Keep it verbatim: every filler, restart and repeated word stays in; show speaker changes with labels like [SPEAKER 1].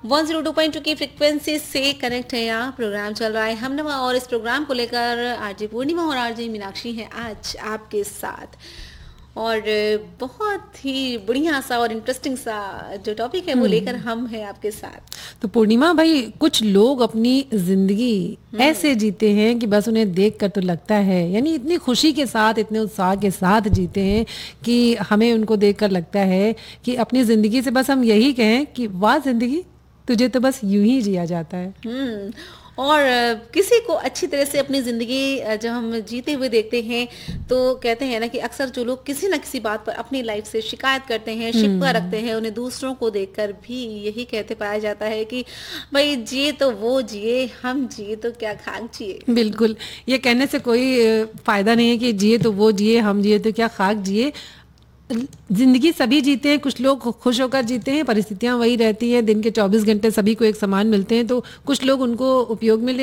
[SPEAKER 1] One zero two point two की frequency से connect है। यहाँ प्रोग्राम चल रहा है हम नवा और इस प्रोग्राम को लेकर आरजे पूर्णिमा और आरजे मीनाक्षी हैं आज आपके साथ। और बहुत ही बढ़िया सा और इंटरेस्टिंग सा जो टॉपिक है वो लेकर हम हैं आपके साथ।
[SPEAKER 2] तो पूर्णिमा भाई, कुछ लोग अपनी जिंदगी ऐसे जीते हैं कि बस उन्हें देख कर तो लगता है, यानी इतनी खुशी के साथ, इतने उत्साह के साथ जीते हैं कि हमें उनको देखकर लगता है कि अपनी जिंदगी से बस हम यही कहें कि वाह जिंदगी, तुझे तो बस यूं ही जिया जाता है।
[SPEAKER 1] हम्म और किसी को अच्छी तरह से अपनी ज़िंदगी जब हम जीते हुए देखते हैं तो कहते हैं ना कि अक्सर जो लोग किसी ना किसी बात पर अपनी लाइफ से शिकायत करते हैं, शिकवा रखते हैं, उन्हें दूसरों को देखकर भी यही कहते पाया जाता है कि भाई जिए तो वो जिए, हम जिए तो क्या खाक जिए।
[SPEAKER 2] बिल्कुल, ये कहने से कोई फायदा नहीं है कि जिए तो वो जिए, हम जिए तो क्या खाक जिए। जिंदगी सभी जीते हैं, कुछ लोग खुश होकर जीते हैं, परिस्थितियां वही रहती हैं, दिन के चौबीस घंटे सभी को एक समान मिलते हैं, तो कुछ लोग उनको उपयोग में ले